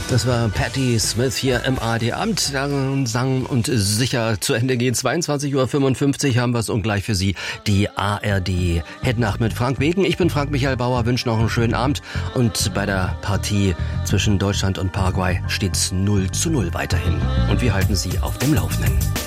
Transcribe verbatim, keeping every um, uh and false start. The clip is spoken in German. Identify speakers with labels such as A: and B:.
A: Das war Patti Smith hier im A R D-Amt. Sang und sicher zu Ende gehen. zweiundzwanzig Uhr fünfundfünfzig haben wir es und gleich für Sie die A R D-Headnacht mit Frank Beken. Ich bin Frank Michael Bauer, wünsche noch einen schönen Abend. Und bei der Partie zwischen Deutschland und Paraguay steht's null zu null weiterhin. Und wir halten Sie auf dem Laufenden.